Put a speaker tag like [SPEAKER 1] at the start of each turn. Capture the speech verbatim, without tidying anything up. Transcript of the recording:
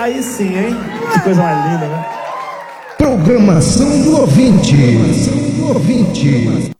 [SPEAKER 1] Aí sim, hein? Que coisa mais linda, né?
[SPEAKER 2] Programação do ouvinte. Programação do ouvinte.